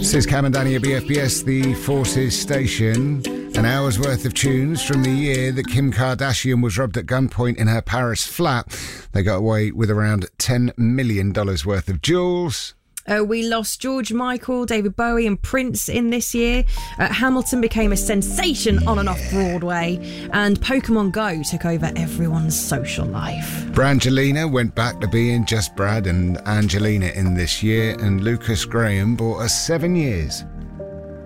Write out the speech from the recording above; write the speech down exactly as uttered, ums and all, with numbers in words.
This is Cam and Danny at B F B S, the Forces station. An hour's worth of tunes from the year that Kim Kardashian was robbed at gunpoint in her Paris flat. They got away with around ten million dollars worth of jewels. Uh, we lost George Michael, David Bowie and Prince in this year. Uh, Hamilton became a sensation on and off Broadway. And Pokemon Go took over everyone's social life. Brangelina went back to being just Brad and Angelina in this year. And Lucas Graham bought us seven years.